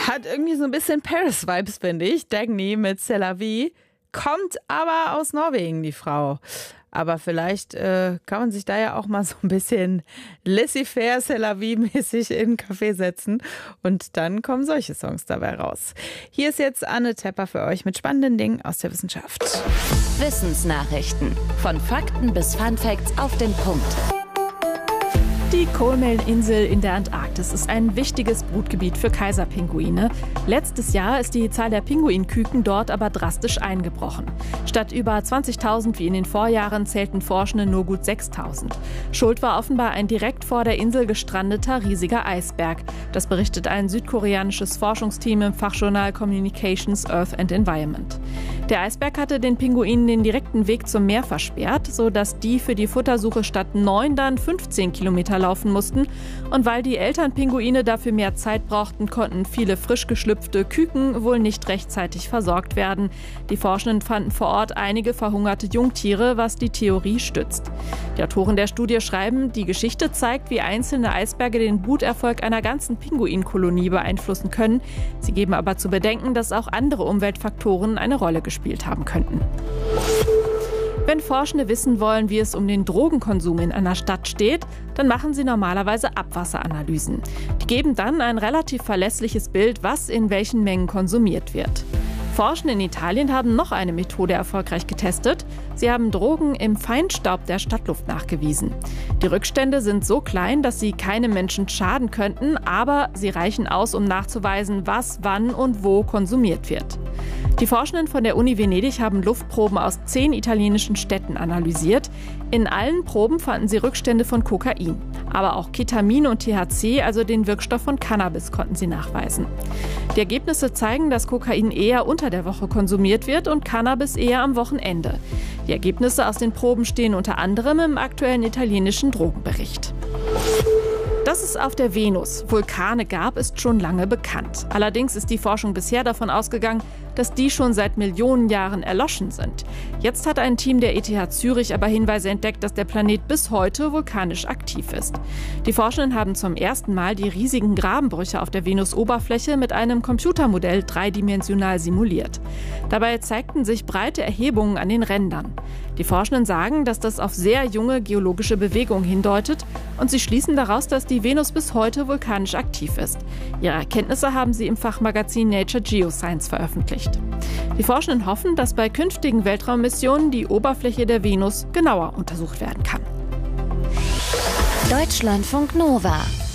Hat irgendwie so ein bisschen Paris-Vibes, finde ich. Dagny mit C'est la vie. Kommt aber aus Norwegen, die Frau. Aber vielleicht kann man sich da ja auch mal so ein bisschen laissez-faire, c'est la vie-mäßig in einen Café setzen. Und dann kommen solche Songs dabei raus. Hier ist jetzt Anne Tepper für euch mit spannenden Dingen aus der Wissenschaft. Wissensnachrichten. Von Fakten bis Funfacts auf den Punkt. Die Coleman-Insel in der Antarktis ist ein wichtiges Brutgebiet für Kaiserpinguine. Letztes Jahr ist die Zahl der Pinguinküken dort aber drastisch eingebrochen. Statt über 20.000 wie in den Vorjahren zählten Forschende nur gut 6.000. Schuld war offenbar ein direkt vor der Insel gestrandeter riesiger Eisberg. Das berichtet ein südkoreanisches Forschungsteam im Fachjournal Communications, Earth and Environment. Der Eisberg hatte den Pinguinen den direkten Weg zum Meer versperrt, sodass die für die Futtersuche statt 9 dann 15 Kilometer laufen mussten. Und weil die Elternpinguine dafür mehr Zeit brauchten, konnten viele frisch geschlüpfte Küken wohl nicht rechtzeitig versorgt werden. Die Forschenden fanden vor Ort einige verhungerte Jungtiere, was die Theorie stützt. Die Autoren der Studie schreiben, die Geschichte zeigt, wie einzelne Eisberge den Bruterfolg einer ganzen Pinguinkolonie beeinflussen können. Sie geben aber zu bedenken, dass auch andere Umweltfaktoren eine Rolle gespielt haben könnten. Wenn Forschende wissen wollen, wie es um den Drogenkonsum in einer Stadt steht, dann machen sie normalerweise Abwasseranalysen. Die geben dann ein relativ verlässliches Bild, was in welchen Mengen konsumiert wird. Forschende in Italien haben noch eine Methode erfolgreich getestet. Sie haben Drogen im Feinstaub der Stadtluft nachgewiesen. Die Rückstände sind so klein, dass sie keinem Menschen schaden könnten, aber sie reichen aus, um nachzuweisen, was, wann und wo konsumiert wird. Die Forschenden von der Uni Venedig haben Luftproben aus 10 italienischen Städten analysiert. In allen Proben fanden sie Rückstände von Kokain. Aber auch Ketamin und THC, also den Wirkstoff von Cannabis, konnten sie nachweisen. Die Ergebnisse zeigen, dass Kokain eher unter der Woche konsumiert wird und Cannabis eher am Wochenende. Die Ergebnisse aus den Proben stehen unter anderem im aktuellen italienischen Drogenbericht. Dass es auf der Venus Vulkane gab, ist schon lange bekannt. Allerdings ist die Forschung bisher davon ausgegangen, dass die schon seit Millionen Jahren erloschen sind. Jetzt hat ein Team der ETH Zürich aber Hinweise entdeckt, dass der Planet bis heute vulkanisch aktiv ist. Die Forschenden haben zum ersten Mal die riesigen Grabenbrüche auf der Venusoberfläche mit einem Computermodell dreidimensional simuliert. Dabei zeigten sich breite Erhebungen an den Rändern. Die Forschenden sagen, dass das auf sehr junge geologische Bewegungen hindeutet und sie schließen daraus, dass die Venus bis heute vulkanisch aktiv ist. Ihre Erkenntnisse haben sie im Fachmagazin Nature Geoscience veröffentlicht. Die Forschenden hoffen, dass bei künftigen Weltraummissionen die Oberfläche der Venus genauer untersucht werden kann. Deutschlandfunk Nova